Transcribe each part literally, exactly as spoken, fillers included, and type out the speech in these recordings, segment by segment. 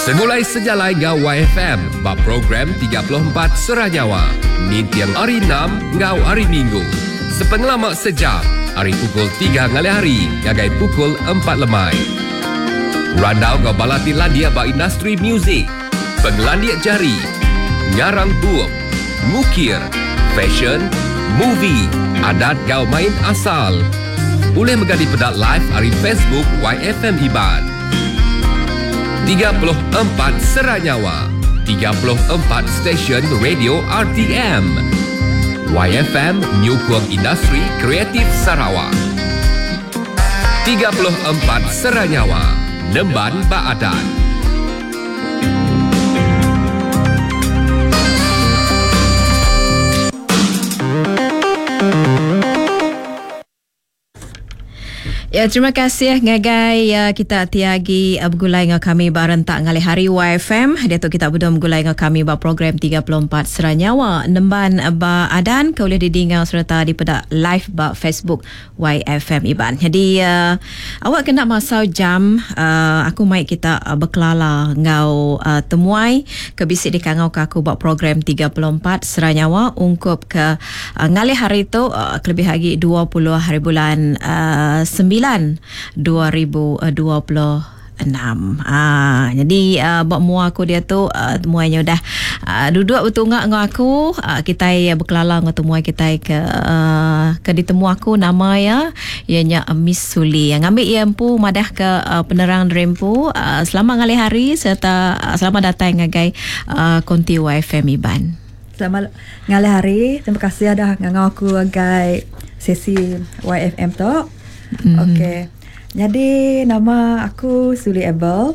Semulai sejalai ngau Y F M, bab program tiga puluh empat Seranyawa. Min tiang hari enam, ngau hari Minggu. Sepengelamak sejam, hari pukul tiga ngalih hari, ngagai pukul empat lemai. Randau ngau balati landia ba industri muzik, pengelandiak jari, ngarang buuk, ngukir, fashion, movie, adat ngau main asal. Boleh menjadi pedat live hari Facebook Y F M Iban. tiga puluh empat Seranyawa, tiga puluh empat stesen radio R T M. Y F M Nyukung Industri Kreatif Sarawak. tiga puluh empat Seranyawa, Nemban Baadan. Ya, terima kasih ngagai ya, kita tiagi uh, bergulai dengan kami barentak ngalih hari Y F M. Dia tu kita berdua bergulai dengan kami ba program tiga puluh empat Seranyawa, Nemban ba Adan. Kau boleh didengar serta di pada live ba Facebook Y F M Iban. Jadi uh, awak kena masau jam uh, aku mai kita uh, berkelala ngau uh, temuai ke bisik di kangau ke aku ba program tiga puluh empat Seranyawa ungkup ke uh, ngalih hari tu uh, kelebih lagi dua puluh hari bulan uh, sembilan dua ribu dua puluh enam. Ah, jadi uh, buat mua aku dia tu uh, temuannya dah uh, duduk bertunggak dengan aku. Uh, kita ya berkelala dengan temuan kita ke uh, ke ditemu aku nama ya ianya uh, Miss Suli yang ambil iampu madah ke uh, penerang Rempu. Uh, selamat ngalih hari serta uh, selamat datang ngagai uh, konti Y F M Iban. Selamat ngalih hari. Terima kasih dah ngau aku ngagai sesi Y F M tu. Mm-hmm. Okey. Jadi nama aku Suli Abel.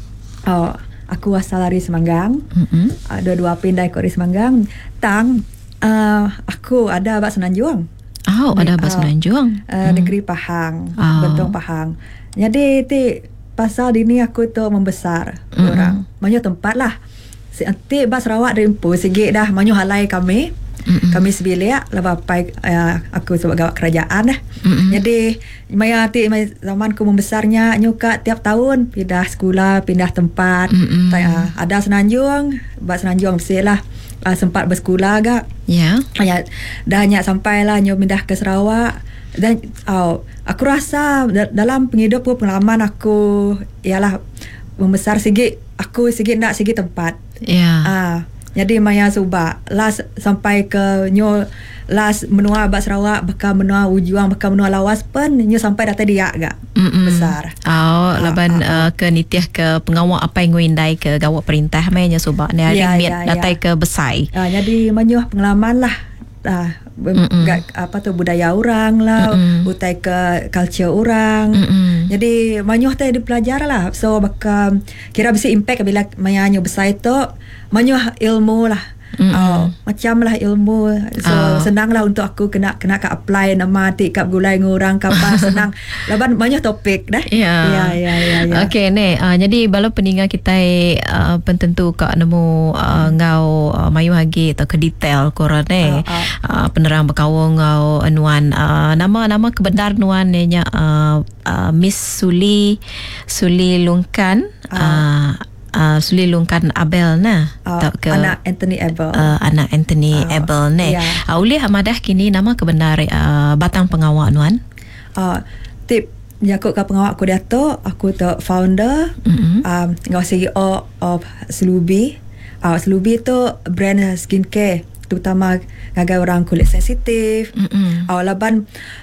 Oh, aku asal dari Semanggang. Mm-hmm. Uh, dua-dua pindah ikut dari Semanggang. Tang uh, aku ada bak Senanjuang. Oh, Di, ada bak Senanjuang. Uh, uh, mm. Negeri Pahang, oh. Bentong Pahang. Jadi ti pasal dini aku tu membesar mm-hmm. orang. Banyak tempat lah. Nanti bak Sarawak Rempu sikit dah banyak halai kami. Mm-mm. Kami sebilik lepas pai uh, aku sebagai gawat kerajaan dah. Mm-mm. Jadi maya ti zaman aku membesarnya nyuka tiap tahun pindah sekolah, pindah tempat. Uh, ada Senanjung, bak Senanjung mestilah uh, sempat bersekolah agak. Ya. Yeah. Dah nyak sampailah nyo pindah ke Sarawak. Dan oh, aku rasa dalam penghidup pengalaman aku ialah membesar sikit, aku sikit nak sikit tempat. Ya. Yeah. Uh, Jadi maya subak last sampai ke nyo last menua bak Sarawak bakal menua Ujuang bakal menua Lawas pun nyo sampai data dia agak Mm-mm. besar. Oh, laban uh, uh, ke nitiah ke pengawal apa yang ngindai ke gawat perintah mainnya subak ni hari ya, mit ya, datai ya. ke besai. Uh, jadi menyo pengalaman lah. Uh, gak, apa tu budaya orang lah, Mm-mm. utai ke culture orang. Mm-mm. Jadi menyo teh dipelajari lah. So bakal kira bisa impact bila menyanyi besar itu menyo ilmu lah. Oh, macam lah ilmu. So oh. senang lah untuk aku kena kena ke apply nama ti kat gulai ngurang kapal senang. Laban banyak topik dah. Ya. Ya ya ya. ya. Okey ni uh, jadi bala peninggal kita uh, pententu kak nemu uh, ngau uh, mayu hagi atau ke detail korang ni. Oh, oh. Uh, penerang berkawang ngau anuan uh, nama nama kebenar nuan nya uh, uh, Miss Suli Suli Lungkan. Oh. Uh, Uh, Suli Lungkan Abel nah uh, ke anak Anthony Abel uh, anak Anthony uh, Abel ni yeah. uh, Uli hamadah kini nama kebenar uh, batang pengawal nuan uh, tip jakut ke pengawal aku dia tu aku tu founder mm-hmm. um, ngau C E O of Slubi. uh, Slubi tu brand skincare terutama ngagai orang kulit sensitif. mm-hmm. uh, laban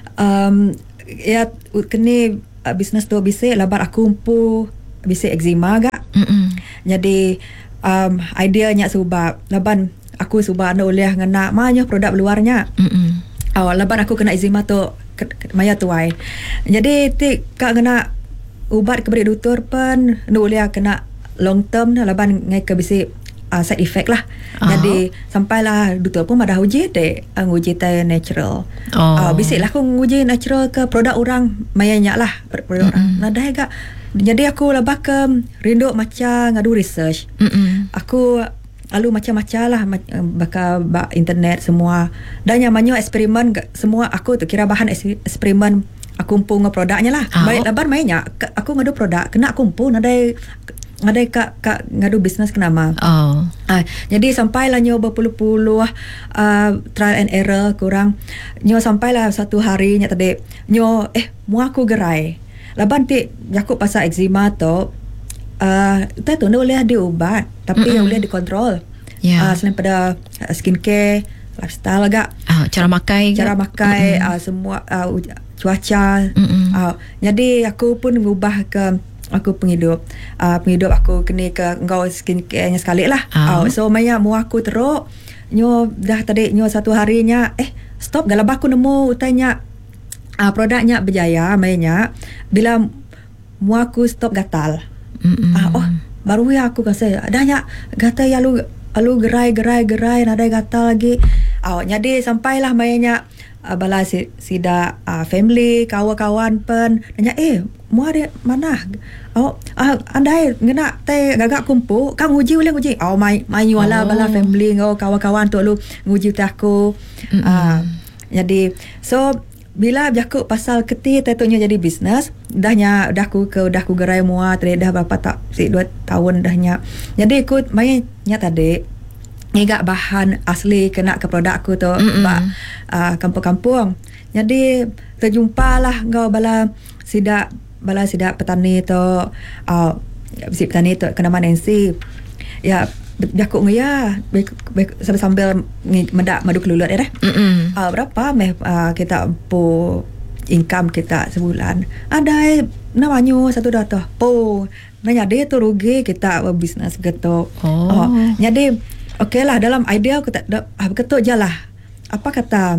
um, ya kini uh, bisnes tu bisik laban aku umpu bisik eczema agak. Mm-mm. Jadi um, ideanya sebab laban aku sebab anda boleh ngena banyak produk luarnya. Mm-mm. Oh, laban aku kena eczema tu ke, ke, maya tuai. Jadi ti kak kena ubat ke beri doktor pun anda boleh kena long term laban ngai ke bisi uh, side effect lah. Uh-huh. Jadi sampailah doktor pun pada uji dek uh, uji tay natural. Oh. Uh, bisi lah aku uji natural ke produk orang mayanya lah produk Mm-mm. orang. Nah dah agak. Jadi aku lebah ke rindu macam ngadu research. Mm-mm. Aku lalu macam-macam lah bakal bak internet semua. Dan yang banyak eksperimen semua aku tu kira bahan eksperimen aku kumpul dengan produknya lah. Oh. Baik lebar mainnya aku ngadu produk kena kumpul nadai ada kak kak ngadu bisnes kenama. Oh. Ah, jadi sampailah nyo berpuluh-puluh uh, trial and error kurang. Nyo sampailah satu hari nya tadi nyo eh mu aku gerai. Laban ti Yakub pasal eczema tu uh, tak tu boleh diubat tapi mm-hmm. boleh dikontrol. Yeah. Uh, selain pada uh, skincare, lifestyle agak. Uh, cara makai. Cara makai mm-hmm. uh, semua uh, cuaca. Mm-hmm. Uh, jadi aku pun mengubah ke aku penghidup uh, penghidup aku kena ke engkau skincare nya sekali lah. Oh. Uh, so maya mu aku teruk nyo dah tadi nyo satu harinya eh stop galab aku nemu utanya uh, produknya berjaya mainnya bila mu aku stop gatal. Mm-hmm. Uh, oh baru ya aku rasa adanya gatal ya lu lu gerai gerai gerai ada gatal lagi. Oh jadi sampailah mainnya uh, bala si, sida uh, family kawan-kawan pen nanya eh mu ada mana oh uh, andai ngena teh gagak kumpul kang uji boleh uji oh mai mai wala oh. Bala family ngau kawan-kawan tu lu nguji teh aku. Mm-hmm. uh, jadi so bila Jakub pasal keti tentunya jadi bisnes dahnya dah ku ke dah ku gerai mua tadi dah berapa tak si dua tahun dahnya jadi ikut main nya tadi ngigak bahan asli kena ke produk aku tu bak uh, kampung-kampung jadi terjumpalah ngau bala sidak bala sidak petani tu uh, si petani tu kena Nancy ya Jakub ngaya sambil mendak madu kelulut ya dah. Uh, berapa meh uh, kita po income kita sebulan. Ada namanya satu data. Po nanya dia tu rugi kita bisnes gitu. Oh. oh. Jadi okeylah dalam idea aku tak ah, betul je lah. Apa kata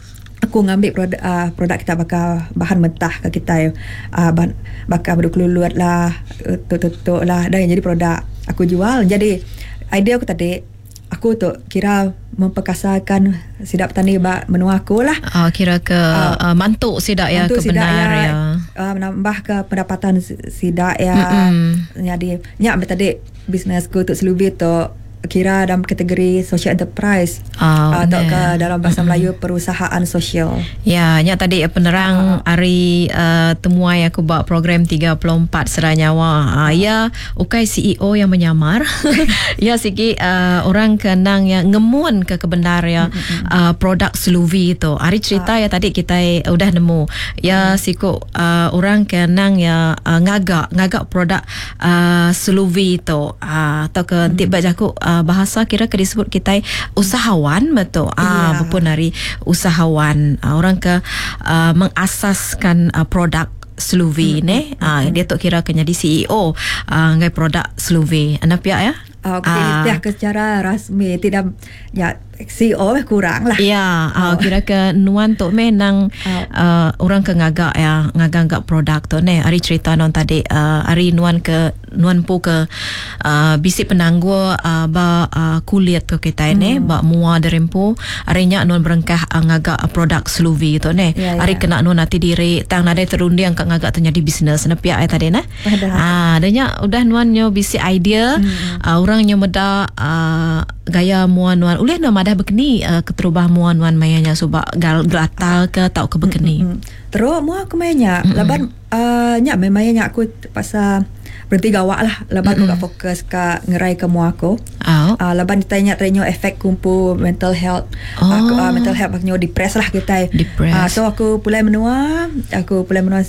aku ngambil produk uh, produk kita bakal bahan mentah ke kita uh, bahan, bakal madu kelulut lah, tutup lah dan jadi produk aku jual. Jadi idea aku tadi aku tu kira memperkasakan sidak petani bak menua aku lah. Oh, kira ke uh, uh, mantuk sidak ya kebenar ya. ya. Uh, menambah ke pendapatan sidak ya. Mm-hmm. Jadi nyak tadi bisnes aku tu selubi tu kira dalam kategori social enterprise oh, atau ke dalam bahasa mm-hmm. Melayu perusahaan sosial. Ya, nya tadi penerang uh, hari uh, temuai aku buat program tiga puluh empat Seranyawa. Uh, ya, ukai C E O yang menyamar. Ya, sikit uh, orang kenang yang ngemuan ke kebenar ya mm-hmm. uh, produk Sluvi tu. Hari cerita uh, ya tadi kita udah nemu. Ya, siku uh, orang kenang ya uh, ngagak ngagak produk uh, Sluvi tu. Uh, atau ke mm-hmm. tiba jaku uh, bahasa kira ke disebut kita usahawan betul ah yeah. Berpun hari usahawan uh, orang ke uh, mengasaskan uh, produk Sluvi mm-hmm. ni uh, dia tu kira ke jadi C E O uh, ngai produk Sluvi anak pihak ya oh, kita uh, ke secara rasmi tidak ya C E O kurang lah. Ya, oh. uh, kira ke nuan tu menang oh. uh, orang ke ngagak ya, ngagak produk tu ne. Ari cerita non tadi uh, ari nuan ke nuan pu ke uh, bisik penanggu uh, ba uh, kulit ke kita ne, hmm. ba mua derempu. Ari nya nuan berengkah uh, ngagak uh, produk Sluvi tu ne. Ya, ari ya. Kena nuan nanti diri tang nadai terundi yang ngagak tu jadi bisnes ne pihak tadi ne. Ah, adanya udah nuan nyo bisik idea hmm. uh, orang nyo meda uh, gaya mua nuan ulih nama dah begini uh, keterubah mua nuan mayanya subak gal gelatal ke tau ke begini. Mm-hmm. Terus mua aku mayanya mm-hmm. laban uh, nyak mayanya aku pasal berhenti gawak lah laban mm-hmm. aku fokus ke ngerai ke mua aku. Oh. Uh, laban ditanya tanya efek kumpul mental health. Oh. Aku uh, mental health aku depress lah kita. Uh, so aku pulai menua, aku pulai menua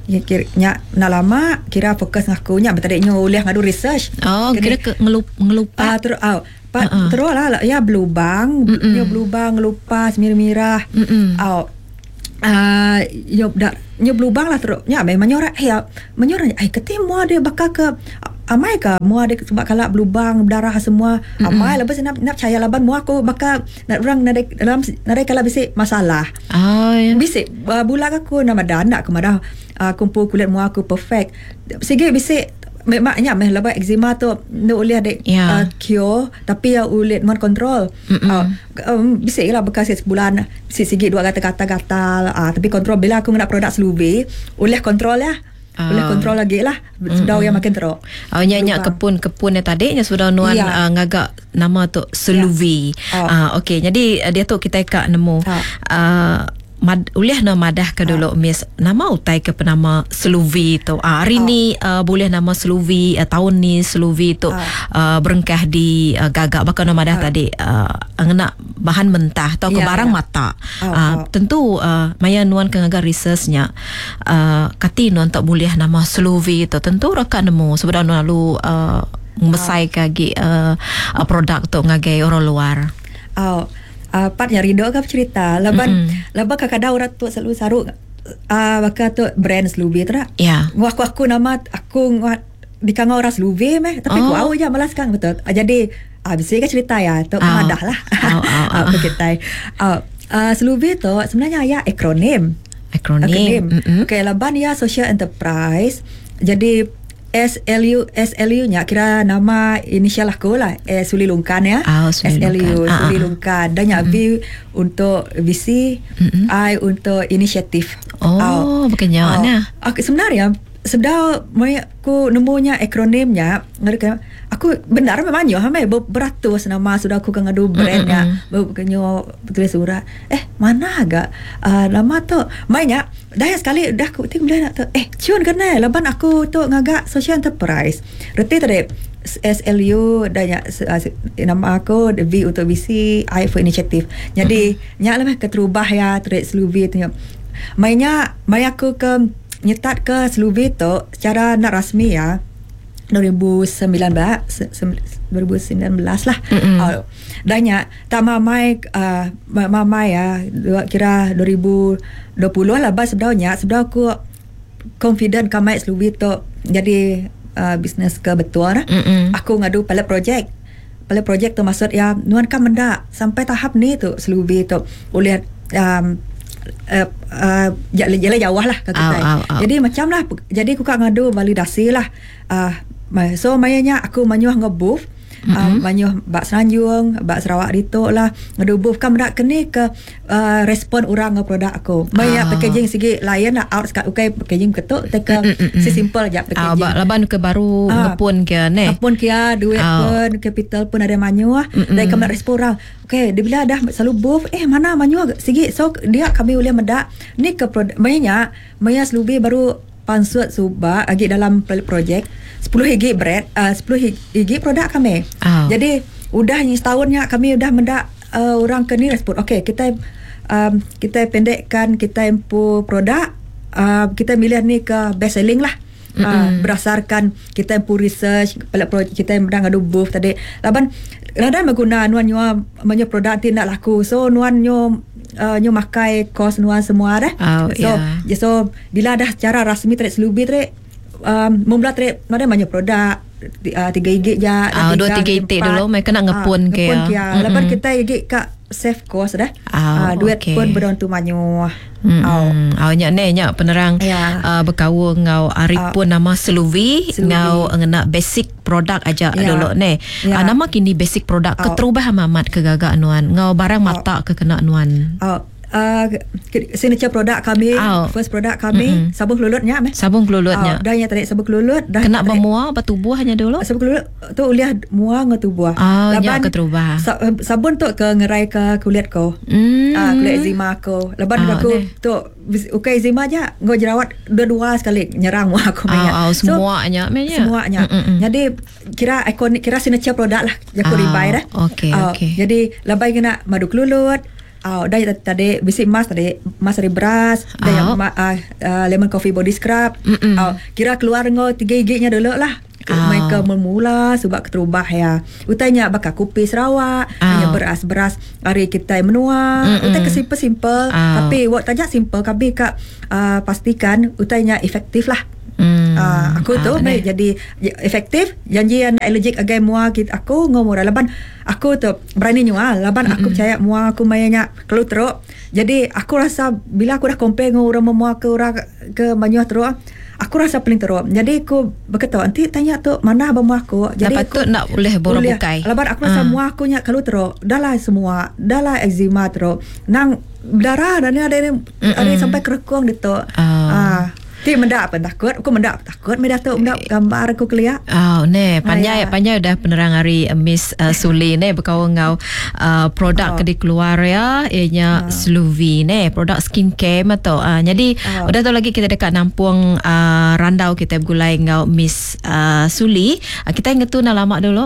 nyak nak lama kira fokus aku nyak betadiknya ulih ngadu research. Oh, kira ke ngelup ngelupa. Uh, terus oh, Pa, uh-uh. terus lah ya belubang ya belubang lupas mirah-mirah oh uh, yo dak yo belubang lah terus ya memang nyorak ya menyorak ai ketemu ada bakal ke amai ke mu ada sebab kalau belubang darah semua mm-mm. amai lepas nak nak percaya laban mu aku bakal nak orang nak dalam nak kalau bisik masalah oh ya bisik uh, bulan aku nama dana ke madah uh, kumpul kulit mu aku perfect sige bisik memangnya meh laba eczema tu no boleh ada yeah. uh, cure tapi ya ulit mon control uh, um, bisa lah bekas sebulan sikit dua kata-kata gatal uh, tapi kontrol bila aku nak produk Sluvi boleh kontrol ya uh, boleh kontrol lagi lah sudah yang makin teruk oh nyanyi kepun-kepun yang tadi yang sudah nuan yeah. uh, ngagak nama tu Sluvi yeah. oh. uh, okey jadi dia tu kita kak nemu uh. Uh, mad, uliah na madah ke dulu, Miss. Nama utai ke penama Sluvi tu. Ah, hari uh. ni uh, boleh nama Sluvi, uh, tahun ni Sluvi tu uh. Uh, berengkah di uh, gagak. Bakal nama madah uh. tadi uh, nak bahan mentah atau ke yeah, barang yeah. mata. Uh, uh, uh. Tentu uh, maya nuan ke ngagar researchnya uh, kati nuan tak boleh nama Sluvi tu. Tentu rakan nemu sebenarnya lalu uh, mesai kagi uh, uh, produk tu ngagai orang luar. Oh. Uh, part yang rindu ke cerita leban mm-hmm. leban kadang-kadang orang tu selalu saruk uh, bakal tu brand Sluvi tu dah. Ya. Yeah. Aku aku nama aku di kangau orang Sluvi meh tapi oh. aku au je malas kang betul. Uh, jadi ah uh, bisa ke cerita ya tu oh. madah lah. Oh, oh, oh. uh, kita uh, uh, Sluvi tu sebenarnya ya akronim. Akronim. akronim. Mm-hmm. Okey, leban ya social enterprise. Jadi S L U S L U-nya kira nama inisial aku lah. Eh, Suli Lungkan ya. Oh, Suli S L U Lungkan. Suli Ah, Lungkan. Dan mm-hmm. V untuk visi, mm-hmm. I untuk inisiatif. Oh, oh berkenyaannya. Oh, aku sebenarnya sedar aku nemunya akronimnya aku benar memang yo hamai beratus nama sudah aku kan ngadu brandnya bukannya tulis surat eh mana agak uh, nama tu mainnya dah sekali dah aku ting boleh nak tu eh cion kena leban aku tu ngagak social enterprise reti tadi S L U dan ya, uh, nama aku V untuk visi, I for initiative. Jadi mm-hmm. nyak lah keterubah ya terus Sluvi tu mainnya mai aku ke nyetat ke Sluvi tu secara nak rasmi ya dua ribu sembilan belas dua ribu sembilan belas lah. Mm-hmm. Oh, danya tak mamai uh, mamai ya kira dua ribu dua puluh lah bas sebenarnya sebenarnya aku confident kamai Sluvi tu jadi uh, bisnes ke betul lah. Mm-hmm. Aku ngadu pilot project. Pilot project tu maksud ya nuan kan mendak sampai tahap ni tu Sluvi tu boleh um, Uh, uh, jalan jauh lah kata saya. Oh, oh, oh. Jadi macam lah. Jadi aku kan ngadu validasi lah. Uh, so mayanya aku manyuh nge-booth. Mm-hmm. Uh, manyuh bak Seranjung, bak Sarawak dito lah. Ngadu booth kan menak keni ke uh, respon orang nge produk aku. Maya oh. packaging segi layan lah out sekat ukai packaging ketuk teka si simple je packaging. Oh, laban ke baru uh, ngepun ke ne. Ngepun ke duit oh. pun capital pun ada manyuh lah. Dan kami respon orang. Okay, dia bila dah selalu booth, eh mana manyuh segi. So dia kami boleh medak ni ke produk. Mayanya Maya Sluvi baru pansut subak lagi dalam projek sepuluh higi brand uh, sepuluh higi produk kami. Oh. Jadi udah ni setahunnya kami udah mendak uh, orang ke ni respon. Okey, kita um, kita pendekkan kita improve produk uh, kita milih ni ke best selling lah. Mm-hmm. Uh, berdasarkan kita improve research kita sedang ada booth tadi. Laban rada mengguna nuan nyo menyo produk tidak laku. So nuan nyo uh, nyo makai kos nuan semua dah. Oh, so yeah. so bila dah secara rasmi trade Sluvi trade um, mula trade mana banyak produk uh, tiga gig je. Ah, dua tiga itik dulu mereka nak ngepun uh, ke ya. ya. Lepas kita gig kat save cost dah. Oh, uh, duit okay. pun beruntung manyu. Hmm, oh, oh nyak ne nyak penerang yeah. uh, berkawa ngau ari pun uh, nama Sluvi ngau ngena basic produk aja yeah. dulu ne. Yeah. Uh, nama kini basic produk oh. keterubah amat ke gagak nuan. Ngau barang mata oh. ke kena nuan. Oh. Uh, signature produk kami oh. first produk kami mm-hmm. sabun kelulutnya meh sabun kelulutnya oh, dah yang tadi sabun kelulut dah kena bermuah bertubuh hanya dulu sabun kelulut tu uliah muah ngetubuh oh, laban keterubah sabun tu ke ngerai ke kulit ko mm. uh, kulit eczema ko laban oh, aku ne. Tu ukai eczema je ngau jerawat dua-dua sekali nyerang muah aku banyak oh, oh, semuanya so, menya semuanya Mm-mm. jadi kira ikonik kira signature produk lah jaku oh, ribai dah okey uh, okey jadi labai kena madu kelulut. Oh, dah tadi basic mask tadi mask dari beras oh. dan yang uh, uh, lemon coffee body scrub. Oh, kira keluar ngo tiga gignya dulu lah. Oh. Mereka memula sebab keterubah ya. Utanya bakal kopi Sarawak, hanya oh. beras-beras hari kita menua. Utai ke simple-simple oh. tapi waktu tajak simple kami kak uh, pastikan utanya efektif lah. Hmm. Uh, aku tu ah, baik jadi efektif janji yang allergic agai mua kita aku ngomong laban aku tu berani nyua laban mm-hmm. aku percaya mua aku mayanya kalau teruk jadi aku rasa bila aku dah compare dengan orang mua ke orang ke manyuh teruk aku rasa paling teruk jadi aku berkata nanti tanya tu mana abang mua aku jadi lepas aku tu nak boleh borong bukai laban aku rasa uh. mua aku nya kalau teruk dah lah semua dah lah eczema teruk nang darah dan ada ada sampai kerekung gitu ah uh. uh. Ti mendak apa takut, aku mendak takut me Datuk mendak gambar aku kelia. Oh, ne pandai Ah, ya. pandai dah penerang hari uh, Miss uh, Suli ne berkawan ngau uh, produk Oh. ke di keluar ya, ianya Sluvi ne, produk skincare mato. Uh, jadi Oh. udah tahu lagi kita dekat nampung uh, randau kita bergulai ngau Miss uh, Suli. Uh, kita ingat tu nak lama dulu.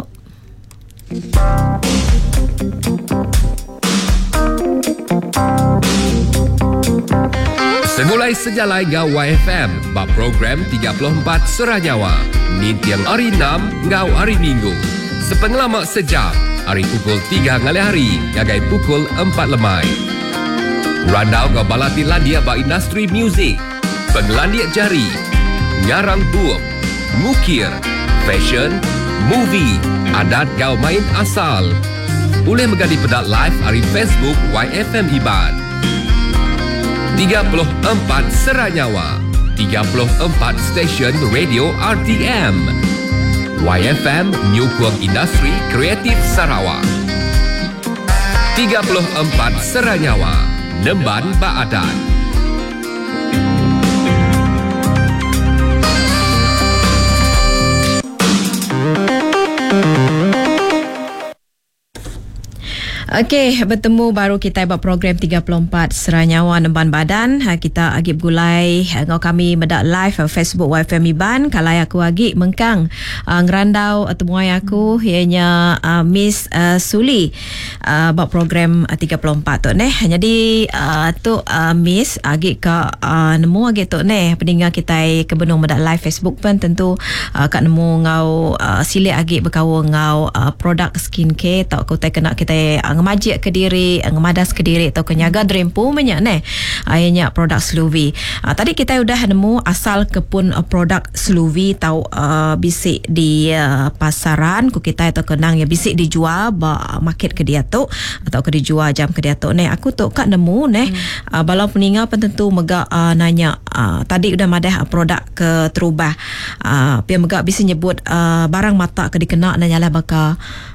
Semulai sejalai ngau Y F M ba program tiga puluh empat Seranyawa. Nintiang hari enam ngau hari Minggu. Sepengelamak sejam, hari pukul tiga ngali hari, ngagai pukul empat lemai. Randau ngau balati landia ba industri muzik, penglandiak jari, ngarang buuk, mukir, fashion, movie, adat ngau main asal. Boleh megadi pedat live hari Facebook Y F M Iban. tiga puluh empat Seranyawa, tiga puluh empat stesen radio R T M. Y F M Nyukung Industri Kreatif Sarawak. tiga puluh empat Seranyawa, Nemban Baadan. Okey, bertemu baru kita buat program tiga puluh empat Seranyawa Nemban Badan. Ha, kita agip gulai ngau kami medak live uh, Facebook Y F M Iban. Kalau aku agip mengkang uh, ngerandau temuai aku ianya uh, Miss uh, Suli uh, buat program uh, tiga puluh empat tu neh. Jadi uh, tu uh, Miss agip ka uh, nemu agip tu neh peninggal kita ke benung medak live Facebook pun tentu uh, kat nemu ngau uh, silik agip berkawa ngau uh, produk skincare tak kau tak kena kita uh, ngemajik ke diri, ngemadas ke diri atau kenyaga drempu banyak ne. Ayanya produk Sluvi. Uh, tadi kita udah nemu asal kepun uh, produk Sluvi tau uh, bisik di uh, pasaran ku kita atau kenang ya bisik dijual ba market ke dia tu atau ke dijual jam ke dia tu ne. Aku tu kat nemu ne. Hmm. Uh, balau peninggal pun tentu megak uh, nanya uh, tadi udah madah uh, produk ke terubah. Uh, pia megak bisa nyebut uh, barang mata ke dikena nanyalah bakal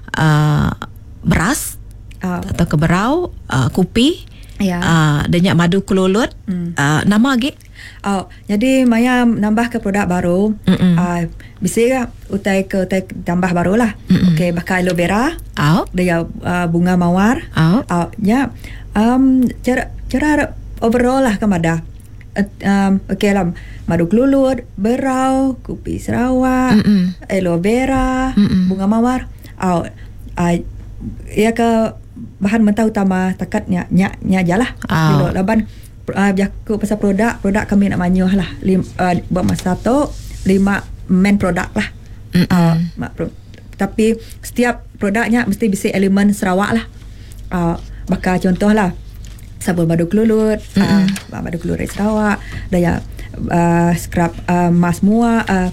uh, beras Oh. atau keberau, uh, kopi, Ya. uh, denyak madu kelulut, Hmm. uh, nama lagi. Oh, jadi Maya nambah ke produk baru. Mm-mm. Uh, bisa utai ke utai tambah baru lah. Mm-mm. Okey, bakal aloe vera, Au, dia uh, bunga mawar. au, Oh, ya. Um, cara cara overall lah kemada. Uh, um, okey lah, madu kelulut, berau, kopi Sarawak, Mm-mm. aloe vera, Mm-mm. bunga mawar. Oh, uh, ia ke bahan mentah utama takatnya nyak nyak ajalah. Oh. Laban uh, jaku pasal produk, produk kami nak manyuh lah. Lim, uh, buat masa tu lima main produk lah. Uh, mak, pro, tapi setiap produknya mesti bisi elemen Sarawak lah. Uh, bakal contoh lah sabun madu kelulut, uh, madu kelulut Sarawak, daya uh, scrub uh, mas mua, uh,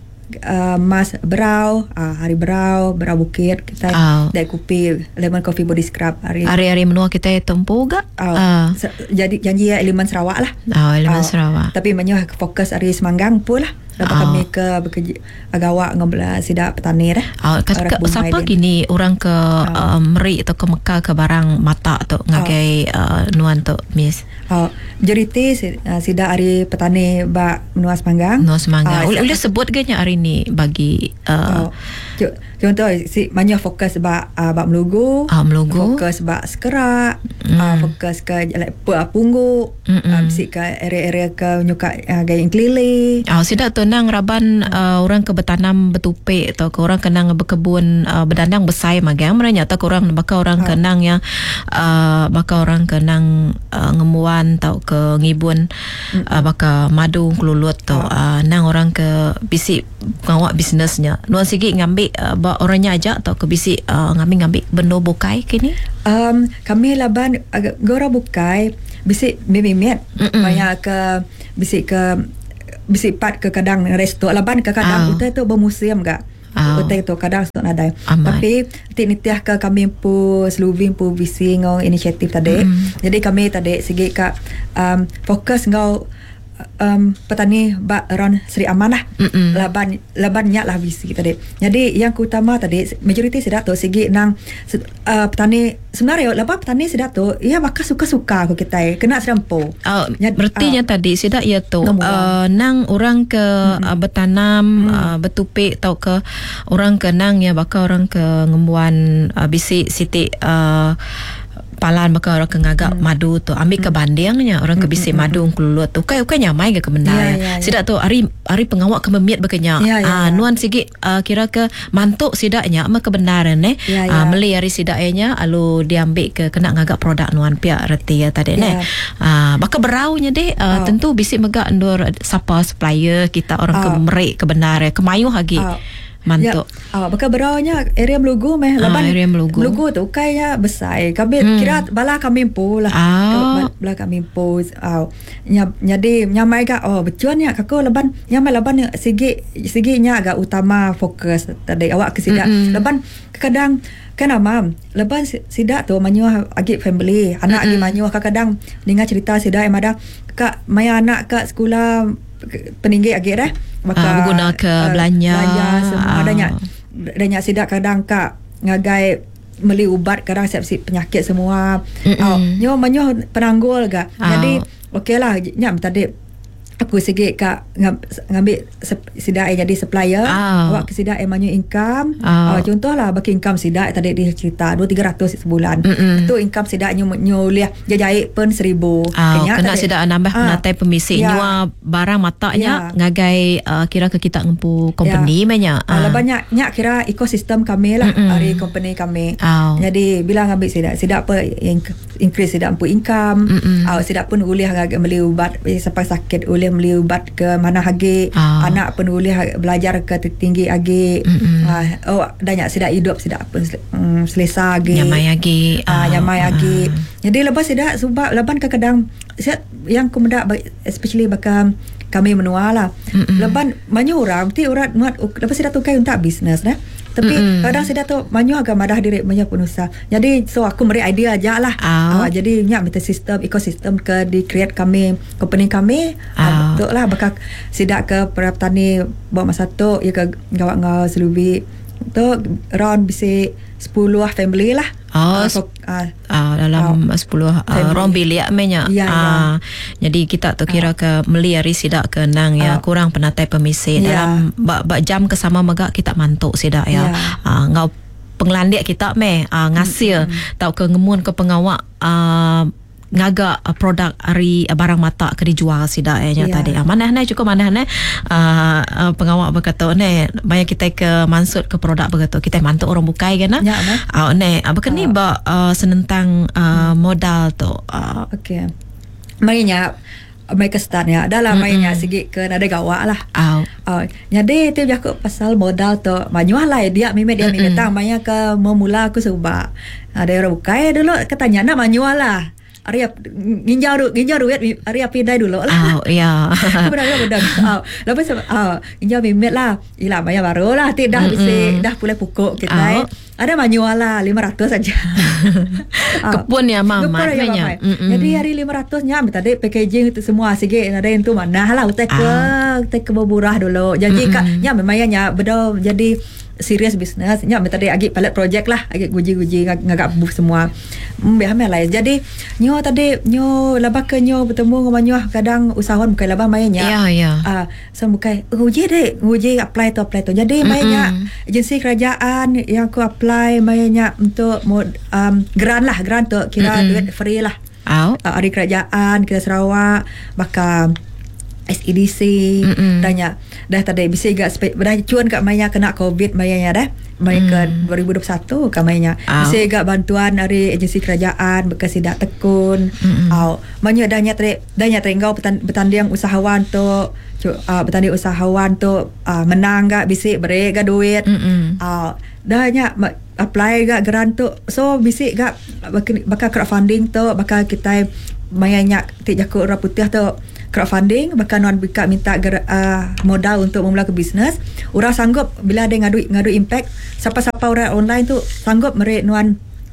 uh, mas berau, uh, hari berau, berau bukit kita Oh. dari kopi lemon coffee body scrub hari. hari-hari menua kita tempuh gak? Uh, Uh, se- jadi janji ya elemen Sarawak lah. oh, elemen Ah, Sarawak. Tapi menyuh fokus hari Semanggang pun lah. Dapat Ah. kami ke bekerja agawak ngobla sidak petani dah. Oh, ke, ke, siapa gini orang ke uh, Meri atau ke Mekah ke barang mata tu ngagai uh, nuan tu Miss Oh, majoriti si- uh, sidak hari petani ba menua Semanggang. Nuan Semangga. Ah, Boleh si- boleh sebut ganya hari ni bagi uh, Oh, co- contoh si menyuh fokus ba uh, ba melugu. Ah, melugu. Fokus ba sekerak, Mm. uh, fokus ke like, punggu, Mm-mm. uh, bisik ke area-area ke nyuka uh, gaya kelili. Oh, sidak tenang raban uh, orang ke bertanam betupik atau ke orang kenang berkebun uh, berdandang besai magang merenya atau ke orang bakal orang Ha. kenang yang uh, bakal orang kenang uh, ngemuan atau ke ngibun uh, bakal madu kelulut tu uh, nang orang ke bisik ngawak bisnesnya nuan sikit ngambil uh, ba orangnya aja atau ke bisik uh, ngambil-ngambil benda bukai kini. Um, kami laban agak gora bukai bisik mimimet Mm-mm. banyak ke bisik ke bisik pat ke kadang resto laban ke kadang Oh. utai tu bermuseum gak. Oh. Utai tu kadang tu ada. Amat. Tapi tinitiah ke kami pu selubing pu visi ngau inisiatif tadi. Mm. Jadi kami tadi segi kak um, fokus ngau um, petani ba around Seri Aman lah. Mm-mm. Laban laban nyak lah bisi tadi. Jadi yang utama tadi majoriti sidak tu segi nang uh, petani sebenarnya laban petani sidak tu ia bakal suka-suka aku kita kena sedampo. Uh, Nyat- berarti uh, tadi sidak ia tu uh, nang orang ke mm-hmm. uh, bertanam mm. uh, bertupik tau ke orang ke nang ya bakal orang ke ngembuan uh, bisi siti uh, palan maka orang ke ngagak hmm. madu tu ambil ke bandingnya orang ke bisik hmm. madu kelulut tu kai kai nyamai ke kebenar ya, ya, ya. Sidak tu hari hari pengawak ke memiat bekenya ya, ya, ah, ya. Nuan sikit uh, kira ke mantuk sidaknya ama kebenaran eh ya, ya. Uh, meli hari sidaknya alu diambil ke kena ngagak produk nuan pia reti ya tadi ya. Ne ah baka beraunya deh uh, oh. Tentu bisik megak endor siapa supplier kita orang oh. Ke merik kebenar ke mayu hagi oh. Mantuk. Ya, ah, bakal berawanya area Melugu meh. Laban ah, area Melugu. Melugu tu kaya besar. Kami hmm. kira bala kami po lah. Ah. Bala kami po. Ah. Jadi nyamai ga oh betul nya kako laban nyamai laban segi segi nya agak utama fokus tadi awak ke sidak. Mm-hmm. Laban kadang kan amam laban sidak tu manyuah agi family anak agi mm-hmm. manyuah kadang dengar cerita sidak yang ada kak maya anak kat sekolah peninggi agi dah maka uh, guna ke uh, belanja belanja semua uh. adanya adanya sidak kadang kak ngagai beli ubat kadang siap-siap penyakit semua oh nyo manyo penanggul ga uh. Jadi okeylah nyam tadi aku sikit kak ngambil sidak jadi supplier uh. awak ke sidak emanyo income uh. uh, contohlah bagi income sidak tadi dia cerita dua tiga ratus sebulan tu income sidak nyo nyo liah jajai pun seribu uh, kena sidak nambah uh. Penatai pemisik yeah. Nyua barang matanya yeah. Ngagai uh, kira ke kita ngempu company yeah. Banyak uh. uh, banyak nyak kira ekosistem kami lah dari company kami uh. Jadi bila ngambil sidak sidak apa increase sidak empu income uh, sidak pun boleh beli ubat sampai sakit boleh beli ubat ke mana hagi oh. Anak pun boleh belajar ke tinggi hagi uh, oh banyak sidak hidup sidak pun um, selesa hagi nyamai hagi uh, nyamai hagi uh. Jadi lepas sidak sebab leban kadang yang kemudak especially bakal kami menua lah leban banyak orang ti orang muat lepas sidak tu kai untuk bisnes dah. Tapi mm-hmm. kadang saya tu banyak agak madah diri banyak pengusaha. Jadi so aku beri idea aja lah. Oh. Uh, jadi nyak minta sistem ekosistem ke di create kami company kami. Oh. Uh, betul lah bakal sidak ke peraptani buat masa tu ya ke gawak ngau selubi tu around bisi sepuluh family lah. Oh, uh, so, uh, uh, dalam uh, sepuluh uh, rom bilik menya. Ya, uh, ya. Jadi kita tu kira ke meliari sidak ke nang ya uh, kurang penatai pemisik ya. Dalam bak bak jam ke sama megak kita mantuk sidak ya. Ya. Uh, ngau penglandik kita meh uh, ngasil mm-hmm. Tau ke ngemun ke pengawak uh, ngaga uh, produk hari uh, barang mata ke dijual sidak eh yeah. Tadi. Uh, mana nah cukup mana nah uh, uh, pengawak berkata ne banyak kita ke mansut ke produk berkata kita mantuk orang bukai kan ya ah ne apa ni ba uh, senentang uh, hmm. modal tu uh, okey mainnya mereka start ya dalam mainnya segi ke ada gawak lah oh. Oh, jadi tu aku pasal modal tu banyak lah dia mime dia mime tang banyak ke memula aku sebab ada orang bukai dulu katanya nak manual lah Ari ginjau du ginjau duit Ari api dai dulu lah. Oh ya. Benar benar. Oh, lepas ah ginjau mimet lah. Ila bayar baru lah. Tidak dah bisa dah pulai pukuk kita. Oh. Ada manual lah lima ratus saja. Kepun ya mama nya. Jadi hari lima ratus nya tadi packaging itu semua sige ada yang tu mana lah utek ke utek ke berburah dulu. Jadi kak nya memang nya betul jadi serius bisnes nya tadi agi pilot project lah agi guji-guji ngagak buh semua mbah lah jadi nyo tadi nyo labah ke nyo bertemu dengan nyo kadang usahawan bukan labah mainnya ya ya ah so bukan guji deh guji apply tu apply tu jadi mainnya agensi kerajaan yang aku apply mainnya untuk um, grant lah grant tu kira mm-mm. duit free lah oh. uh, hari kerajaan kita Sarawak bakal S E D C tanya dah tadi bisa gak dah cuan kat Maya kena COVID Maya dah Maya ke mm. dua ribu dua puluh satu kat Maya oh. Bisa gak bantuan dari agensi kerajaan bekas sidak tekun au Maya dah nyat dah nyat engkau bertanding usahawan tu uh, bertanding usahawan tu uh, menang gak bisa beri gak duit au dah nyat apply gak grant tu so bisa gak bakal crowdfunding tu bakal kita Maya nyak tik jakut orang putih tu crowdfunding bahkan non bika minta uh, modal untuk memula ke bisnes orang sanggup bila ada ngadu ngadu impact siapa-siapa orang online tu sanggup merek nuan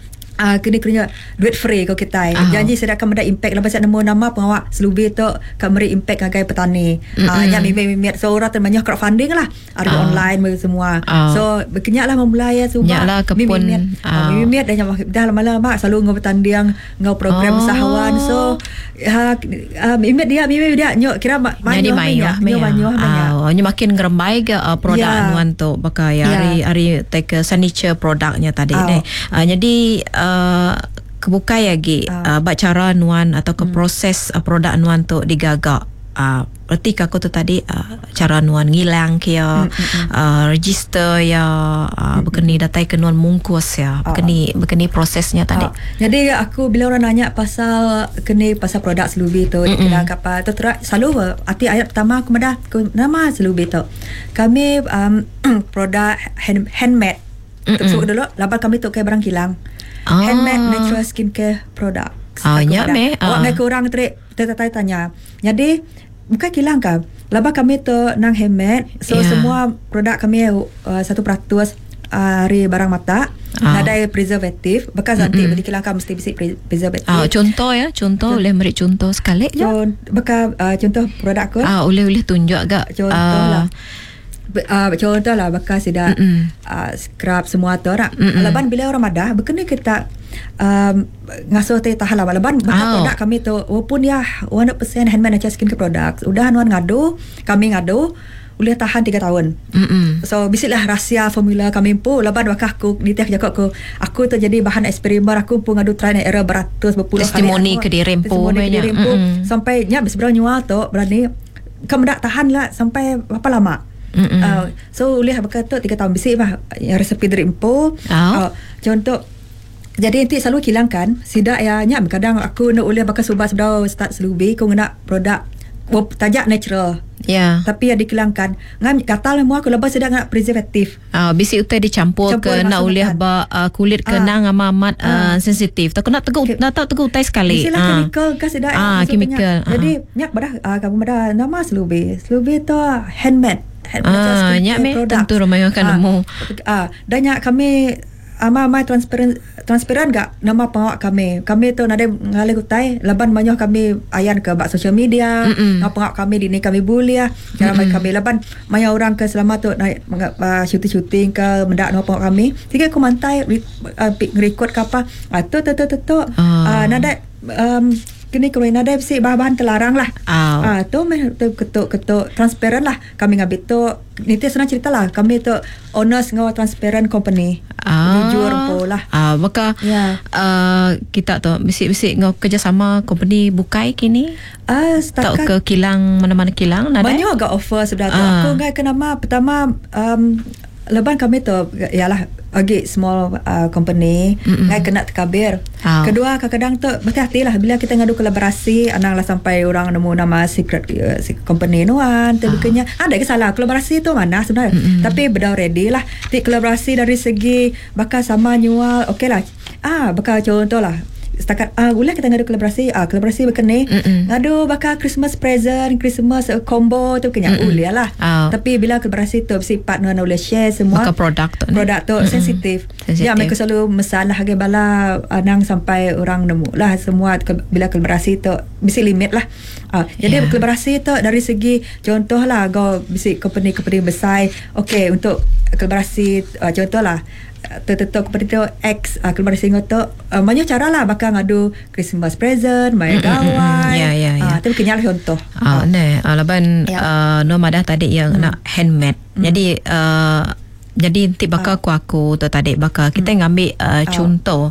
Uh, kena kena duit free kau kita Oh. janji saya akan ada impact lepas saya nemu nama pengawak selubih tu akan beri impact ngagai petani ah nya mimit-mimit so orang terbanyak crowdfunding lah ada Oh. online semua Oh. so berkenyak lah memulai ya semua Nyaklah kepun, mimit oh. mimit dah nyamak dah lama-lama selalu ngau bertanding ngau program Oh. usahawan so uh, uh, mimit dia mimit dia nyok kira ma- Jadi manyuh mayuh banyak manyuh banyak Ah, nyo makin ngerembai ke uh, produk Ya. anuan tu pakai Ya. hari hari take signature produknya tadi Oh. ni. Uh, jadi uh, kebukai lagi Oh. uh, bak cara anuan atau ke proses uh, produk anuan tu digagak. Uh, berarti aku tu tadi uh, cara nuan ngilang kia uh, register ya uh, berkeni datai kenuan mungkus ya berkeni berkeni prosesnya tadi. Ah, jadi aku bila orang nanya pasal kena pasal produk selubih tu dia kena apa tu terus selalu arti ayat pertama aku medah aku nama selubih tu kami um, produk hand, handmade sebut dulu laban kami tu kayak barang kilang Ah. handmade natural skincare product. Ah, nyak meh, Awak ah. ngai kurang trik tanya tanya. Jadi bukan kilang kan. Laba kami tu nang handmade. So Yeah. semua produk kami uh, satu peratus uh, hari barang mata. Ah. Ada preservatif. Bekas nanti beli kilang kan mesti bisi pre- preservatif. Ah, contoh ya, contoh boleh beri contoh sekali je. Con, bekas uh, contoh produk aku. Ah, boleh boleh tunjuk agak. Contoh Ah, lah. Be- Uh, contoh lah bekas sudah uh, scrub semua tu orang. Leban bila orang madah berkena kita um, ngasuh teh tahan lah. Leban bekas Oh. produk kami tu walaupun ya one hundred percent handmade natural skincare products. Udah anuan ngadu, kami ngadu boleh tahan tiga tahun. Mm-mm. So bisitlah rahsia formula kami pun leban bakah aku ni teh jakok aku aku tu jadi bahan eksperimen aku pun ngadu try and error beratus berpuluh Testimoni kali. ke diri rempo Testimoni ke banyak. diri rempo Mm-mm. sampai nya sebenarnya nyua tu berani kamu tak tahan lah sampai berapa lama. Uh, so boleh berkata tiga tahun bisik bah yang resepi dari Empo. Oh. Uh, contoh jadi nanti selalu kilangkan sidak ya nya kadang aku nak boleh bakal subah sebab start selubih aku nak produk oh, tajak natural. Ya. Tapi yang dikilangkan ngam kata lah aku lepas sedang nak preservatif. Ah, bisi utai dicampur Campur ke nak masuk ulih makan. ba uh, kulit ke Ah. nang amat Ah. uh, sensitif. Tak nak teguk Okay. nak tak teguk utai sekali. Mestilah Ah. chemical kan sedang Ah, chemical. Jadi nyak badah uh, kamu badah nama selubih. Selubih tu handmade. Ah, nyak meh tentu ramai akan nemu. Ah, dan nyak kami ama mai transparan transparan gak nama pengawak kami. Kami tu nade ngalih kutai laban banyak kami ayan ke bak social media. Mm-mm. Nama pengawak kami di ni kami bulia. Cara mai kami laban banyak orang ke selama tu naik uh, shooting-shooting ke mendak nama pengawak kami. Tiga aku mantai uh, record ke apa. Ah tu tu tu tu. tu. Ah. Ah, nade um, kini kalau nade si bahan-bahan terlarang lah. Ah. Ah tu meh tu ketuk-ketuk transparan lah. Kami ngambil tu nanti senang cerita lah. Kami tu owners ngau transparent company. Ah. Jujur po lah. Ah, maka Ya. uh, kita tu bisik-bisik ngau kerjasama company bukai kini. Ah Tak setakat ke kilang mana-mana kilang nada. banyak agak offer sebenarnya. Ah. Aku ngai ke nama pertama um, leban kami tu ialah agi small uh, company ngai kena terkabir. Ah. Kedua kadang-kadang tu berhati-hati lah bila kita ngadu kolaborasi anang lah sampai orang nemu nama secret uh, company nuan tu bukannya ada ke salah kolaborasi tu mana sebenarnya. Tapi berdau ready lah. Ti kolaborasi dari segi bakal sama nyual okey lah. Ah bakal contoh lah setakat ah boleh kita ngadu kolaborasi ah kolaborasi berkene ngadu bakal Christmas present Christmas uh, combo tu kena boleh lah. Ah. Tapi bila kolaborasi tu mesti partner nak boleh share semua Maka produk tu ni. produk tu sensitif. Sensitif. Ya mereka selalu masalah harga bala anang sampai orang nemu lah semua ke- bila kolaborasi tu mesti limit lah. Ah, jadi Ya. kolaborasi tu dari segi contoh lah go mesti company-company besar okey untuk kolaborasi uh, contoh lah tertentu kepada tu X uh, kolaborasi ngau tu uh, banyak cara lah bakal ngadu Christmas present mai gawai. Ya, ya, ya. Ah, tapi kenyal contoh. Ah, ne, ah, laban Ya. uh, no madah tadi yang nak handmade. Jadi uh, jadi nanti bakal aku aku tu tadi bakal kita ngambil uh, contoh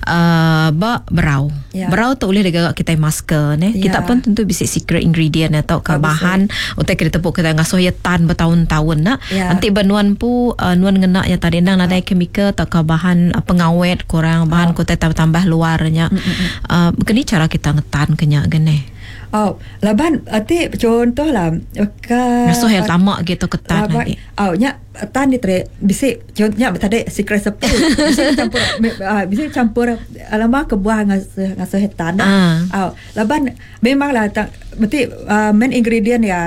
uh, ba berau. Ya. Berau tu boleh digagak kita masker ne. Ya. Kita pun tentu bisa secret ingredient atau ke Ah, bahan utai kita tepuk kita ngasuh ya tan bertahun-tahun nak. Ya. Nanti benuan pu uh, nuan ngena ya tadi nang ada chemical atau ke bahan uh, pengawet kurang bahan ko tambah luarnya. Uh, begini cara kita ngetan kenyak gene. Oh, laban arti contoh lah ka Ngasuh yang tamak gitu ketan laban, lagi. oh nya tan ni tre bisik contohnya tadi secret recipe bisik campur uh, bisik campur alama ke buah ngasuh ngasuh hetan. Ah. Oh, laban memanglah tak berarti uh, main ingredient ya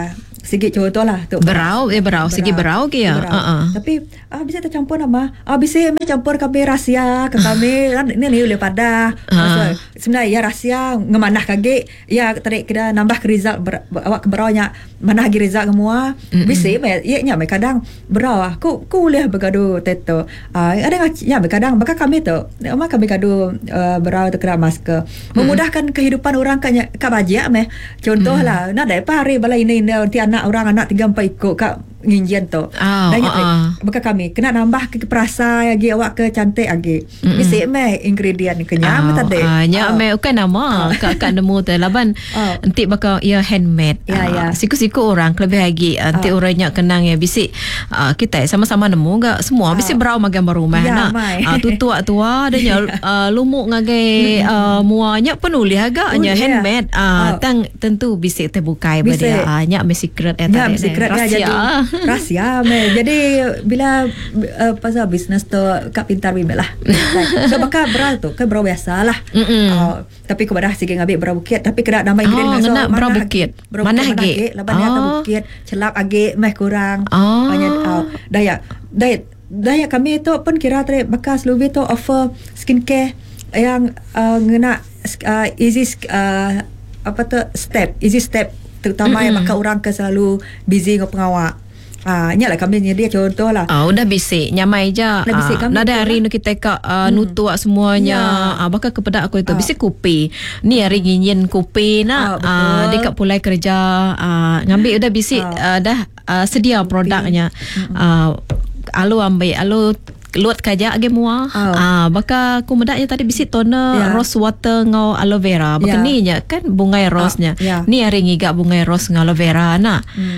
segi contoh lah tu berau eh berau segi berau ke ya. Berau. Uh-uh. Tapi ah bisa tercampur nama. Ah bisa me campur kami rahsia ke kami kan ni ni boleh pada. Ha. Sebenarnya ya rahsia ngemanah kage ya tarik kena nambah ke result ber, awak ke berau nya manah lagi result semua. Bisa me ya nya me kadang berau ah ku ku boleh bergaduh teto. Ah ada nya me kadang bakal kami tu. Mak kami gaduh uh, berau tu kena masker. Memudahkan kehidupan orang kan ka bajak me. Contohlah nak dai pari balai ini nanti anak orang anak tiga empat ikut kak nginjian tu. Oh, Dan uh, uh. bakal kami kena nambah ke perasa lagi awak ke cantik lagi. Bisa me ingredient kenyam Oh, tadi. ah, nya Ah. me ukan nama kak kak nemu tu laban Oh. nanti bakal ya handmade. Ya, ya. Siku-siku orang lebih lagi nanti orang nyak kenang ya bisik ah, kita sama-sama nemu gak semua bisik berau magan berumah Ya, nak. mai. Ah, tu tua-tua ada nya ah, lumuk ngagai ah, muanya penulis agaknya Oh, ya. handmade. Ah, Oh. tang tentu bisik terbukai Bisik. berdia. Ah, nyak me secret eh Ya, tadi. secret dah Rahsia. jadi rahsia me. Jadi bila uh, pasal bisnes tu kak pintar bimel lah. So bakal berau tu kan berau biasa lah. Uh, tapi kepada sikit ngambil berau bukit tapi kena nambah ingredient ngena berau bukit. Mana age? Lepas ni atas bukit celap age meh kurang. Oh. Banyak uh, daya daya daya kami tu pun kira tadi bakal Slubi tu offer skincare yang uh, ngena uh, easy uh, apa tu step easy step terutama mm-hmm. yang bakal orang ke selalu busy dengan pengawak. Ah, nya lah kami nyedia contoh lah. Ah, udah bisik nyamai je. Dah bisik kami Nada tu hari lah. nu kita ka uh, hmm. nutuak semuanya. Ya. Ah, bakal kepada aku itu Ah. bisik kopi. Ni hari nginyin kopi nak. Ah, Ah, betul. dekat pulai kerja ah, ngambil udah bisik Ah. ah, dah ah, sedia produknya. Ah, alu ambil alu luat kajak age mua. Oh. Ah, baka aku medaknya tadi bisik toner Ya. rose water ngau aloe vera. Baka Ya. ni nya kan bunga rose-nya. ya. Ni hari ngigak bunga rose ngau aloe vera nak.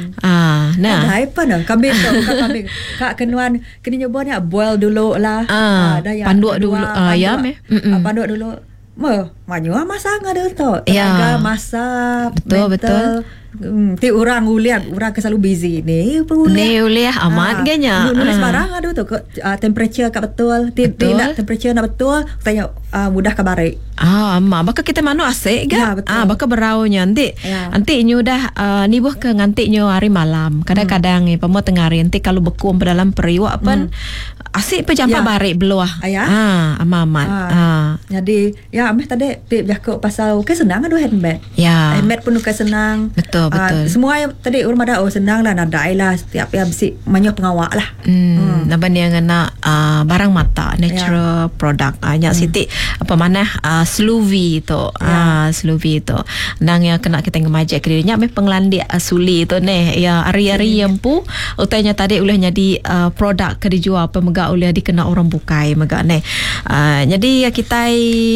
Ah, nah. Nah, apa dah? Kami tu bukan kami. Kak kenuan kena nyobanya boil dulu lah. Ah, dah yang panduak kedua, dulu. Ah, ya, meh. Mm-mm. Ah, panduak dulu. Me, manyu masa ngada tu. Ya. Tenaga masak. Betul, mental. betul. Hmm, ti orang ulian, orang ke selalu busy ni. Ni boleh amat ganya. Nulis Ah. barang ada tu ke uh, temperature kat betul. Ti ti Betul. nak temperature nak betul. Tanya uh, mudah ke barik. Ah, ama baka kita manu asik ke? Ya, betul. Ah, baka beraunya nanti. Ya. Nanti nyu dah uh, ni buh ke nganti nyu hari malam. Kadang-kadang ni pemo tengah hari nanti kalau beku pada dalam periwak pun asik pe jampa Ya. barik beluah. Ah, ya. Ah, ama amat. Ah. Ah. Jadi ya ameh tadi tip jakok pasal ke senang ada handmade. Ya. Handmade pun ke senang. Betul, Ah, betul. semua yang tadi orang ada oh senang lah nadai lah setiap yang mesti banyak pengawak lah. Hmm, hmm. Naban yang kena uh, barang mata natural Ya. product ah nya hmm. siti apa mana uh, Sluvi tu ah Ya. Sluvi tu nang yang kena kita ngemajak kerja me penglandi asuli tu ne ya ari-ari yang pu utanya tadi ulah jadi uh, produk ke dijual apa mega ulah dikena orang bukai mega ne uh, jadi ya kita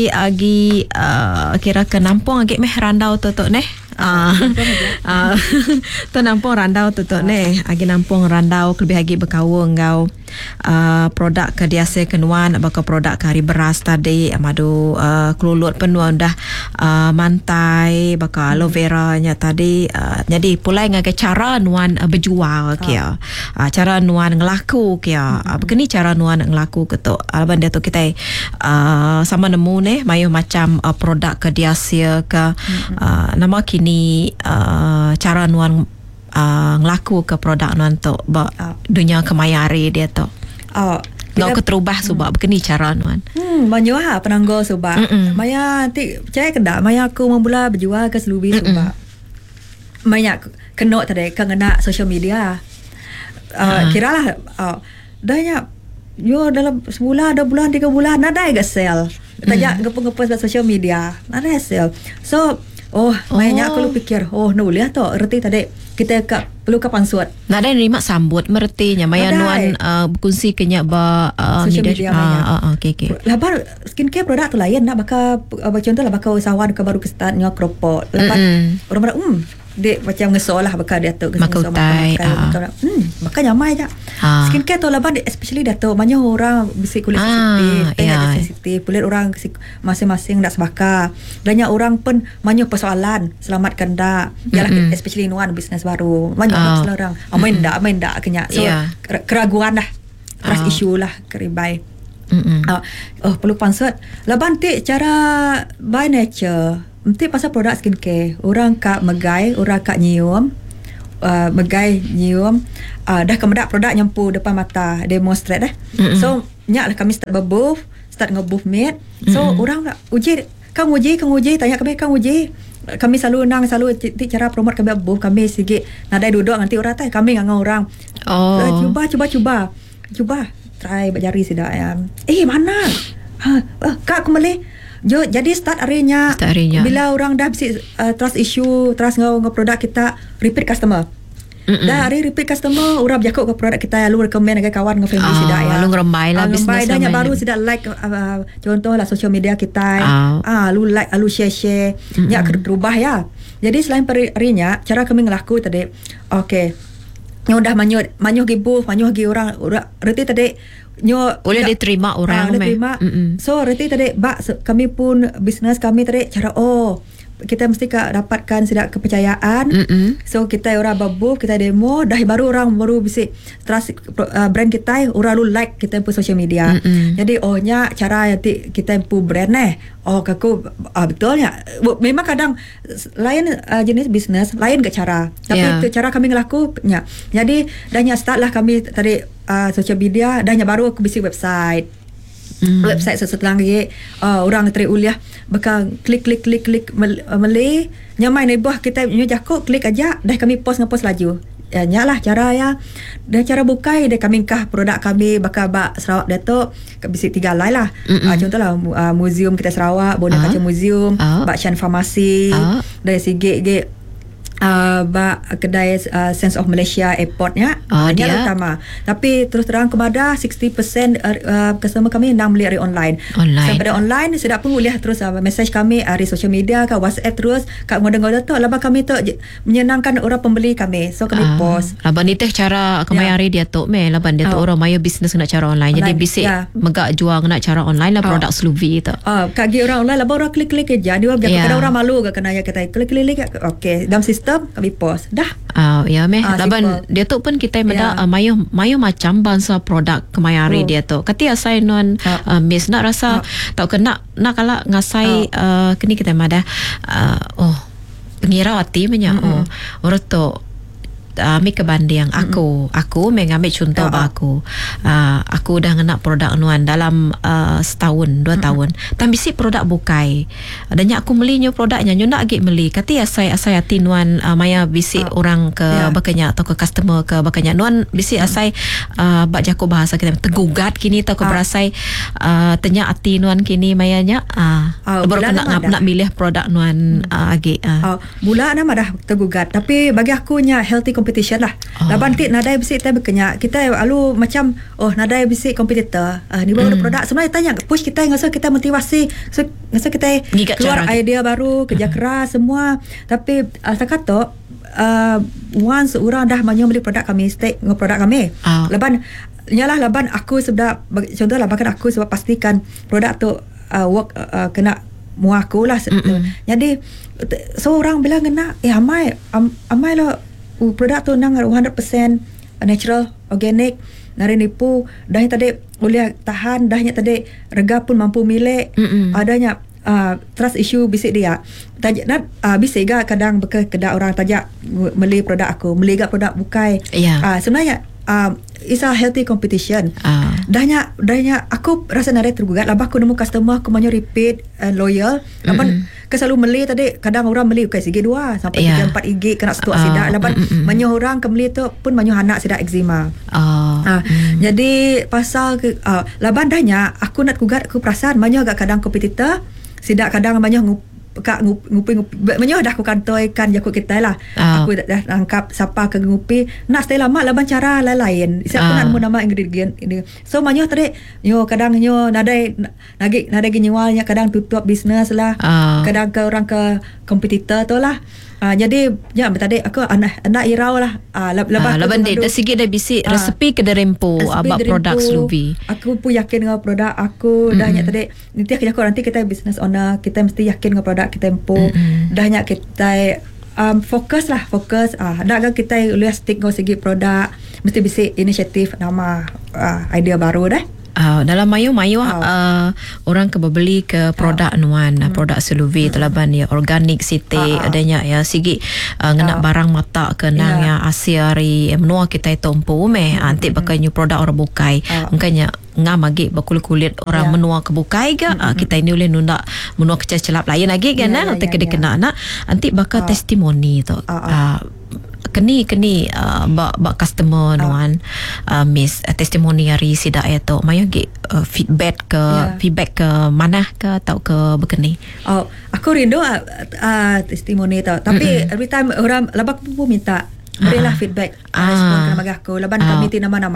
agi uh, kira ke nampung agi meh randau tu tu ne Ah, ah, tu nampung randau tu tu ne, agi nampung randau lebih lagi berkawung ngau uh, produk ke diase kenuan baka produk kari beras tadi amadu uh, kelulut penuan dah uh, mantai baka aloe vera nya tadi uh, jadi pulai ngagai cara nuan uh, berjual kia uh, cara nuan ngelaku kia uh, begini cara nuan ngelaku ke tu alban dia tu kita uh, sama nemu ne mayu macam uh, produk ke diase ke uh, nama kini ni uh, cara nuan uh, ngelaku ke produk nuan tu ba Ah. dunia kemayari dia tu Oh, ngau keterubah sebab begini cara nuan Hmm, banyak lah penanggo sebab. Mm-mm. Maya nanti percaya ke tak? Maya aku memula berjual ke Slubi sebab. Maya kena tadi kena social media. Uh, Ha. Kira lah. Uh, dah ya. Yo dalam sebulan, dua bulan, tiga bulan, nada yang sell. Tajak ngepung-ngepung pada social media. Nada yang sell. So, oh, Maya aku lu pikir, oh, nulis tu. Erti tadi kita ke, perlu kapan suat. nak ada nerima sambut mertinya maya Nadai. nuan uh, berkongsi kenya ba uh, Social media ah banyak. ah ah, okey okey Labar skincare produk tu lain nak bakal uh, contoh lah bakal usahawan ke baru ke start nyo keropok. Lepas Mm-mm. orang pada um dia macam ngesol lah bakal dia tu Bakal utai, ah. hmm bakal nyamai je. Ah. Skincare tu labar especially dia tu banyak orang bisi kulit Ah, sensitif, tanya ya. dia sensitif, kulit orang si- masing-masing tak sebakar. Banyak orang pun banyak persoalan selamatkan dak. Yalah Mm-mm. especially nuan bisnes baru. Banyak Ah. masalah orang. Amain dak, amain dak kenya. So Ya. ker- keraguan lah. Trust Ah. issue lah keribai. Mm-mm. Uh, oh perlu pansut. Laban ti cara by nature. Nanti pasal produk skincare. Orang kak megai, orang kak nyium. uh, megai nyium uh, dah kemedak produk nyampu depan mata demonstrate dah. Mm-hmm. So nyak lah kami start berbooth, start ngebooth meet. So mm-hmm. orang nak uji, kang uji, kang uji, tanya kami kang uji. Kami selalu nang selalu t- cara promote kami booth kami sikit nadai duduk nanti orang tai kami ngang orang. Oh. Uh, cuba cuba cuba. Cuba try berjari sidak ya. Eh mana? Ha, uh, kak aku boleh. Jo, jadi start harinya, start harinya. Bila orang dah bisi uh, trust issue, trust ngau ngau produk kita, repeat customer. Mm-mm. Dah hari repeat customer, orang berjakut ke produk kita, lalu recommend dengan kawan dengan family oh, sidak ya. Lalu ngerembai lah uh, bisnes dah yang baru sidak like uh, contoh lah social media kita. Ah, uh, lalu like, lalu share share. Ya berubah ya. Jadi selain harinya, cara kami ngelaku tadi, okay. Nyo dah manyuh manyuh gibu, manyuh gi orang, orang reti tadi nyo boleh diterima orang. Boleh diterima. So reti tadi bak kami pun bisnes kami tadi cara oh kita mesti ka dapatkan sidak kepercayaan. Mm-mm. So kita orang babu, kita demo, dah baru orang baru bisa trust uh, brand kita, orang lu like kita pun social media. Mm-mm. Jadi ohnya cara yang kita pun brand eh. Oh kaku uh, betulnya. Memang kadang lain uh, jenis bisnes, lain ke cara. Tapi yeah. tu cara kami ngelakunya. Jadi dahnya start lah kami tadi uh, social media, dahnya baru aku bisi website. Mm. Website sesetelah lagi uh, orang teri uliah bakal klik klik klik klik Malay nyamai ni buah kita nyu jakuk klik aja dah kami post ngepost laju ya nyalah cara ya dan cara bukai dah kami kah produk kami bakal bak Sarawak Datuk bisi tiga lai lah uh, contohlah uh, museum kita Sarawak Boneka uh. Museum uh. bak Shan Farmasi uh. dari sige ge Uh, bak kedai uh, Sense of Malaysia airportnya oh, hanya dia utama tapi terus terang kepada enam puluh peratus uh, customer kami nang beli dari online online sampai online sedap pun boleh terus uh, message kami dari uh, social media ke WhatsApp terus kat ngoda-ngoda tu laba kami tu menyenangkan orang pembeli kami so kami uh, post laba ni teh cara kemai hari dia tu me laba dia tu oh. orang maya bisnes nak cara online, online. Jadi bisik yeah. megak jual nak cara online lah oh. produk Sluvi tu oh, kaki orang online laba orang klik-klik je dia yeah. kadang orang malu ke kena ya kita klik-klik okey dalam sistem kami post dah uh, ya meh uh, laban dia tu pun kita meda yeah. uh, mayo mayo macam bangsa produk kemayari oh. dia tu kati asai non uh. uh, miss nak rasa uh. tak kena nak kala ngasai uh. uh, kini kita mada uh, oh pengirawati punya mm-hmm. oh orang tu Uh, ambil kebanding aku mm-hmm. aku mengambil contoh uh-huh. aku uh, aku dah nak produk nuan dalam uh, setahun dua mm-hmm. tahun tapi si produk bukai dan aku belinya produknya nyo nak agak beli kati asai asai hati nuan uh, maya bisi uh, orang ke yeah. bakanya atau ke customer ke bakanya nuan bisi asai uh, bak jaku bahasa kita tegugat kini atau ke uh. berasai uh, tanya hati nuan kini mayanya uh, uh, baru nak nak, nak milih produk nuan hmm. uh, agak uh. uh, mula nama dah tegugat tapi bagi aku nya healthy competition lah. Oh. Laban ti nadai bisik kita berkenyak. Kita lalu macam oh nadai bisik kompetitor. Ah uh, ni baru mm. produk sebenarnya tanya push kita ngasa kita motivasi. So ngasa kita Gigat keluar idea baru, kerja uh. keras semua. Tapi asal kata uh, once orang dah banyak beli produk kami, stay dengan produk kami. Uh. Laban nyalah laban aku sebab contohlah bahkan aku sebab pastikan produk tu uh, work uh, kena muak aku lah. Mm-mm. Jadi so orang bilang kena eh amai am, amai lah Uh, produk tu nang one hundred percent natural, organic, nari nipu, dah tadi boleh tahan, dahnya tadi rega pun mampu milik, mm-mm. adanya uh, trust issue bisik dia. Tajak nak uh, bisik ga kadang bekas kedai orang tajak beli produk aku, beli ga produk bukai. Yeah. Uh, sebenarnya uh, it's a healthy competition. Uh. Dahnya dahnya aku rasa nari tergugat, labah aku nemu customer aku banyak repeat and loyal. Laban ke selalu beli tadi kadang orang beli okay, segi dua sampai yeah. tiga empat ig kena satu uh, asidak laban mm, mm, banyak orang ke beli tu pun banyak anak sidak eczema uh, uh, mm. jadi pasal ke, uh, laban dahnya aku nak gugat aku perasan banyak agak kadang kompetitor sidak kadang banyak ngup, kak ngupi ngupi banyak dah aku kantoikan jakut kita lah uh. aku dah, dah angkap siapa ke ngupi nak stay lama laban cara lain siapa uh. nak nemu nama ingredient ini so banyak tadi yo kadang yo nadai lagi nadai ginyawalnya kadang tutup bisnes lah uh. kadang ke orang ke kompetitor tu lah Uh, jadi ya tadi aku anak anak irau lah uh, lepas uh, lepas dia sikit dah bisi uh, resepi ke derempo abak produk Sluvi aku pun yakin dengan produk aku mm-hmm. dah nyak tadi nanti aku nanti kita business owner kita mesti yakin dengan produk kita empu mm-hmm. dah nyak kita um, fokus lah fokus ah uh, dah kan kita lihat stick dengan segi produk mesti bisi inisiatif nama uh, idea baru dah Uh, dalam mayu-mayu Oh. uh, orang ke berbeli ke produk oh. nuan hmm. produk seluvi hmm. telaban ya organik siti Oh, oh. adanya ya sigi uh, ngena Oh. barang mata ke nang Yeah. ya asiari eh, menua kita itu umpu meh hmm. antik pakai new produk orang bukai Oh. makanya ngamagi berkulit-kulit orang Yeah. menua ke bukai ke uh, kita ini boleh nunda menua kecelap lain lagi kan Yeah, nah yeah, yeah, yeah, kena nak antik bakal Oh. testimoni tu Oh, oh. uh, keni keni uh, bak bak customer Oh. nuan uh, miss uh, testimoni hari sidak ya tu mayu gi uh, feedback ke Yeah. feedback ke mana ke atau ke bekeni Oh, aku rindu uh, uh, testimoni tau. Tapi mm-hmm. every time orang labak pun minta berilah Ah. feedback. Ah. Respon kena bagi aku. Laban Ah. kami ti nama-nama